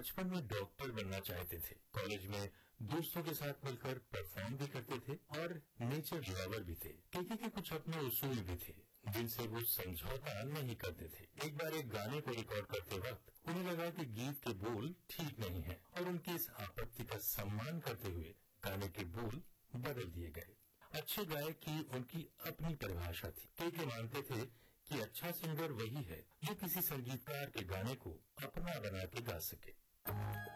बचपन में डॉक्टर बनना चाहते थे। कॉलेज में दोस्तों के साथ मिलकर परफॉर्म भी करते थे और नेचर लवर भी थे। केके के कुछ अपने उसूल भी थे जिनसे वो समझौता नहीं करते थे। एक बार एक गाने को रिकॉर्ड करते वक्त उन्हें लगा कि गीत के बोल ठीक नहीं है और उनकी इस आपत्ति का सम्मान करते हुए गाने के बोल बदल दिए गए। अच्छे गायक की उनकी अपनी परिभाषा थी। केके मानते थे कि अच्छा सिंगर वही है जो किसी संगीतकार के गाने को अपना बना के गा सके।